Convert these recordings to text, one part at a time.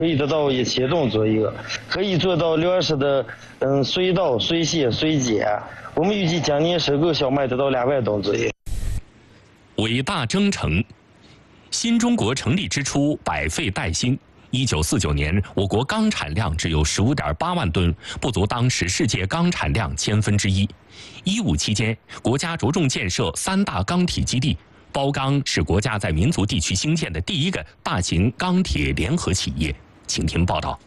可以得到协同作业，可以做到粮食的随到、随卸、随检。我们预计今年收购小麦得到2万吨左右。 伟大征程，新中国成立之初，百废待兴。1949年，我国钢产量只有15.8万吨，不足当时世界钢产量1/1000。15期间，国家着重建设3大钢铁基地。包钢是国家在民族地区兴建的第一个大型钢铁联合企业。请听报道。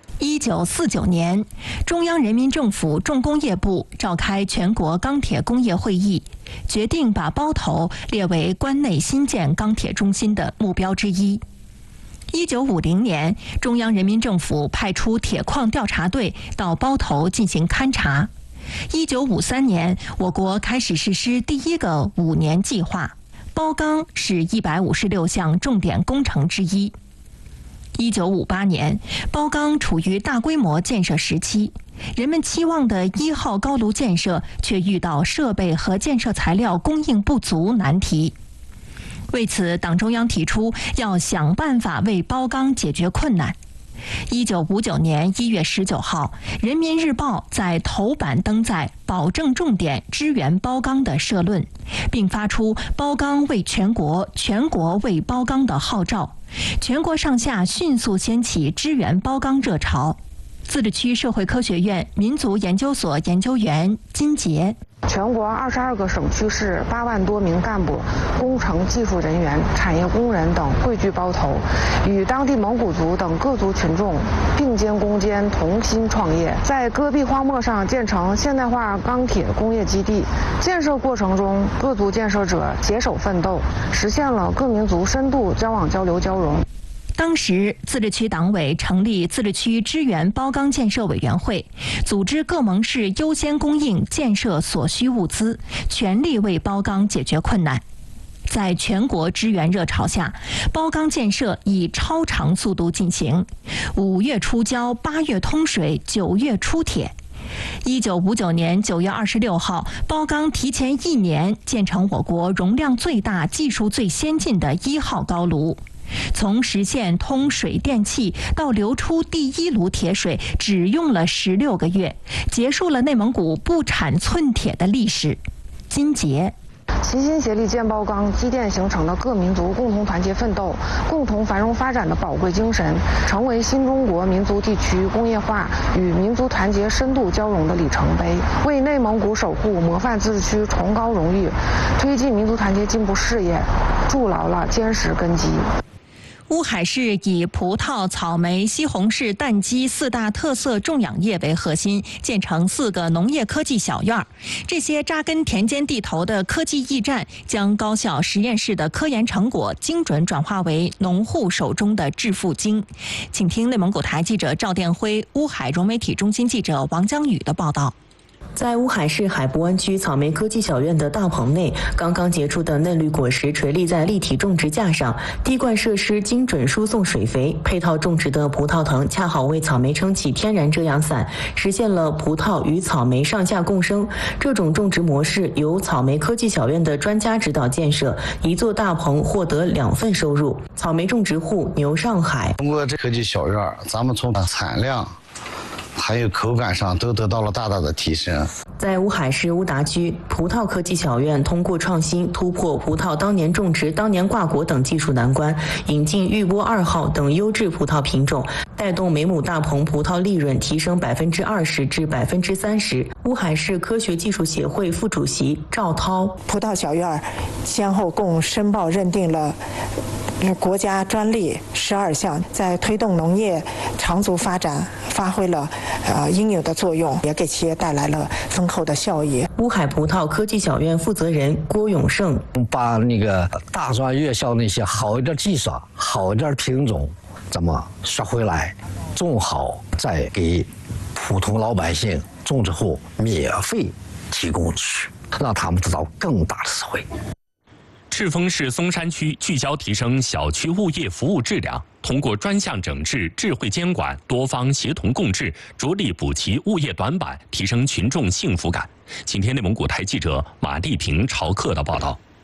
1949年，中央人民政府重工业部召开全国钢铁工业会议，决定把包头列为关内新建钢铁中心的目标之一。1950年，中央人民政府派出铁矿调查队到包头进行勘察。1953年，我国开始实施第一个5年计划。包钢是156项重点工程之一。1958年，包钢处于大规模建设时期，人们期望的1号高炉建设却遇到设备和建设材料供应不足难题。为此，党中央提出要想办法为包钢解决困难。1959年1月19号，《人民日报》在头版登载保证重点支援包钢的社论，并发出包钢为全国，全国为包钢的号召，全国上下迅速掀起支援包钢热潮。自治区社会科学院民族研究所研究员金杰。 全国22个省区市8万多名干部、工程技术人员、产业工人等汇聚包头，与当地蒙古族等各族群众并肩攻坚，同心创业，在戈壁荒漠上建成现代化钢铁工业基地。建设过程中，各族建设者携手奋斗，实现了各民族深度交往交流交融。 当时，自治区党委成立自治区支援包钢建设委员会，组织各盟市优先供应建设所需物资，全力为包钢解决困难。在全国支援热潮下，包钢建设以超长速度进行，5月初交，8月通水，9月出铁。1959年9月26号，包钢提前1年建成我国容量最大、技术最先进的1号高炉。从实现通水电气到流出第1炉铁水，只用了16个月，结束了内蒙古不产寸铁的历史。金杰。 齐心协力建包钢，积淀形成了各民族共同团结奋斗、共同繁荣发展的宝贵精神，成为新中国民族地区工业化与民族团结深度交融的里程碑，为内蒙古守护模范自治区崇高荣誉、推进民族团结进步事业筑牢了坚实根基。 乌海市以葡萄、草莓、西红柿、蛋鸡4大特色种养业为核心，建成4个农业科技小院。这些扎根田间地头的科技驿站，将高校实验室的科研成果精准转化为农户手中的致富经。请听内蒙古台记者赵殿辉、乌海融媒体中心记者王江宇的报道。 在乌海市海部湾区草莓科技小院的大棚内，刚刚结出的嫩绿果实垂立在立体种植架上，滴灌设施精准输送水肥，配套种植的葡萄藤恰好为草莓撑起天然遮阳伞，实现了葡萄与草莓上下共生。这种种植模式由草莓科技小院的专家指导建设，一座大棚获得2份收入。草莓种植户牛上海通过这科技小院，咱们从产量还有口感上都得到了大大的提升。 在乌海市乌达区，葡萄科技小院通过创新突破葡萄当年种植、当年挂果等技术难关，引进玉波2号等优质葡萄品种，带动每亩大棚葡萄利润提升20%至30%。乌海市科学技术协会副主席赵涛： 葡萄小院先后共申报认定了国家专利12项，在推动农业长足发展发挥了应有的作用，也给企业带来了丰厚的效益。 乌海葡萄科技小院负责人郭永胜： 把那个大专院校那些好一点技术、好一点品种怎么学回来，种好再给普通老百姓、种植户免费提供出去，让他们得到更大的实惠。 赤峰市松山区聚焦提升小区物业服务质量，通过专项整治、智慧监管、多方协同共治，着力补齐物业短板，提升群众幸福感。请听内蒙古台记者马丽萍、朝克的报道。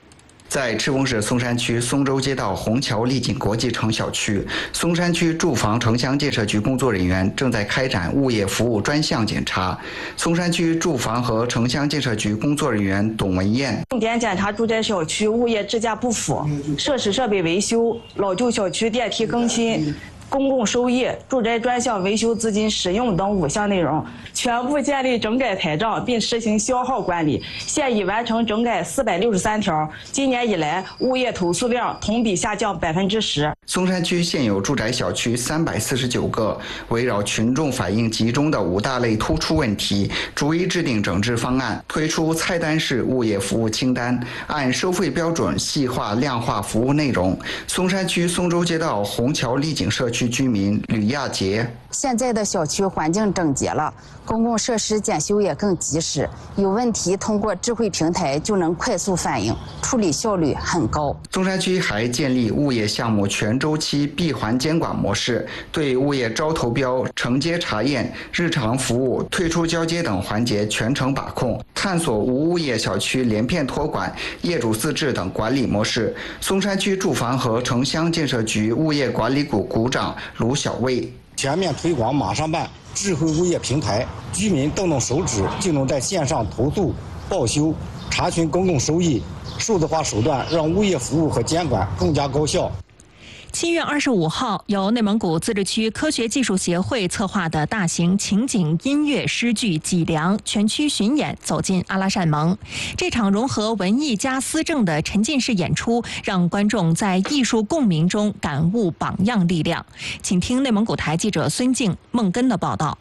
在赤峰市松山区松洲街道虹桥丽景国际城小区，松山区住房城乡建设局工作人员正在开展物业服务专项检查。松山区住房和城乡建设局工作人员董文艳重点检查住宅小区物业支架不符、设施设备维修、老旧小区电梯更新、公共收益、住宅专项维修资金使用等5项内容，全部建立整改台账，并实行消耗管理。现已完成整改463条。今年以来，物业投诉量同比下降10%。 松山区现有住宅小区349个，围绕群众反映集中的5大类突出问题，逐一制定整治方案，推出菜单式物业服务清单，按收费标准细化量化服务内容。松山区松洲街道虹桥丽景社区居民吕亚杰： 现在的小区环境整洁了，公共设施检修也更及时，有问题通过智慧平台就能快速反映，处理效率很高。 松山区还建立物业项目全周期闭环监管模式，对物业招投标、承接查验、日常服务、退出交接等环节全程把控，探索无物业小区连片托管、业主自治等管理模式。松山区住房和城乡建设局物业管理股股长卢小卫： 全面推广马上办智慧物业平台，居民动动手指就能在线上投诉、报修、查询公共收益，数字化手段让物业服务和监管更加高效。 7月25号，由内蒙古自治区科学技术协会策划的大型情景音乐诗句《脊梁》全区巡演走进阿拉善盟。这场融合文艺加思政的沉浸式演出，让观众在艺术共鸣中感悟榜样力量。请听内蒙古台记者孙静、孟根的报道。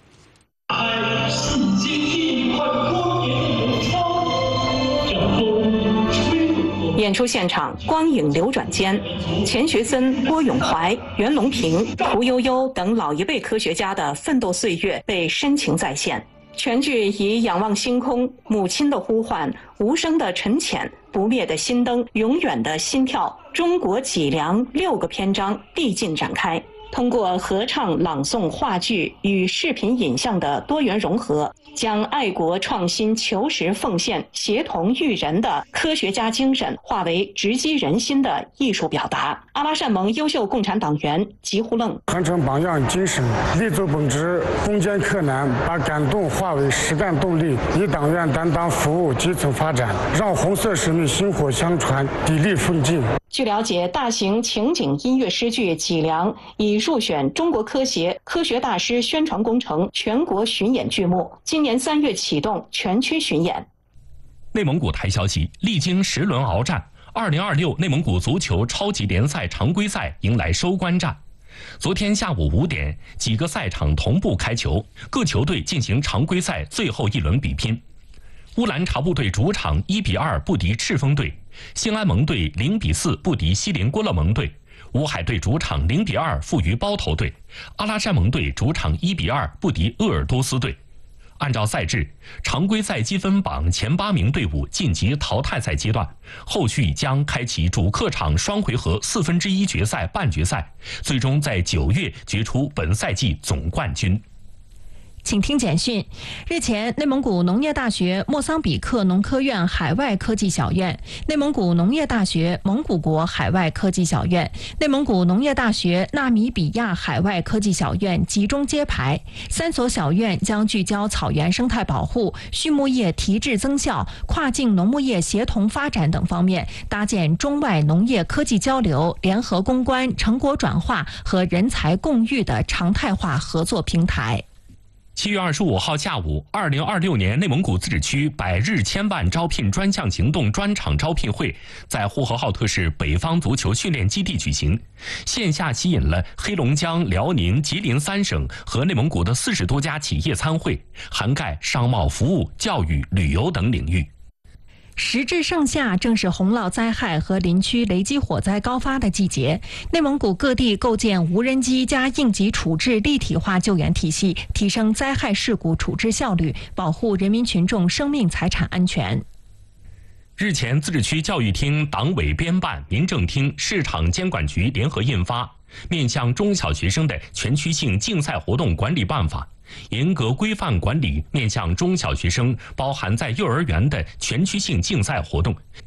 演出现场光影流转间，钱学森、郭永怀、袁隆平、屠呦呦等老一辈科学家的奋斗岁月被深情再现。全剧以仰望星空、母亲的呼唤、无声的沉潜、不灭的心灯、永远的心跳、中国脊梁6个篇章递进展开。通过合唱、朗诵、话剧与视频影像的多元融合，将爱国创新、求实奉献、协同育人的科学家精神化为直击人心的艺术表达。阿拉善盟优秀共产党员吉呼楞： 传承榜样精神，立足本职，攻坚克难，把感动化为实干动力，以党员担当服务基层发展，让红色使命薪火相传，砥砺奋进。 据了解，大型情景音乐诗句《脊梁》已入选中国科协科学大师宣传工程全国巡演剧目，今年3月启动全区巡演。 内蒙古台消息，历经10轮鏖战，2026内蒙古足球超级联赛常规赛迎来收官战。昨天下午5点，几个赛场同步开球，各球队进行常规赛最后一轮比拼。乌兰察布队主场1-2不敌赤峰队，兴安盟队0-4不敌锡林郭勒盟队，乌海队主场0-2负于包头队，阿拉善盟队主场1-2不敌鄂尔多斯队。按照赛制，常规赛积分榜前8名队伍晋级淘汰赛阶段，后续将开启主客场双回合1/4决赛、半决赛，最终在9月决出本赛季总冠军。 请听简讯。日前，内蒙古农业大学莫桑比克农科院海外科技小院、内蒙古农业大学蒙古国海外科技小院、内蒙古农业大学纳米比亚海外科技小院集中揭牌。3所小院将聚焦草原生态保护、畜牧业提质增效、跨境农牧业协同发展等方面，搭建中外农业科技交流、联合攻关、成果转化和人才共育的常态化合作平台。 7月25号下午，2026年内蒙古自治区100日千万招聘专项行动专场招聘会在呼和浩特市北方足球训练基地举行，线下吸引了黑龙江、辽宁、吉林3省和内蒙古的40多家企业参会，涵盖商贸服务、教育、旅游等领域。 时至盛夏，正是洪涝灾害和林区雷击火灾高发的季节。内蒙古各地构建无人机加应急处置立体化救援体系，提升灾害事故处置效率，保护人民群众生命财产安全。 日前，自治区教育厅、党委编办、民政厅、市场监管局联合印发《面向中小学生的全区性竞赛活动管理办法》，严格规范管理面向中小学生包含在幼儿园的全区性竞赛活动。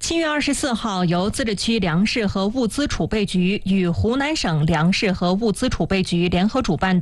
7月24号，由自治区粮食和物资储备局与湖南省粮食和物资储备局联合主办的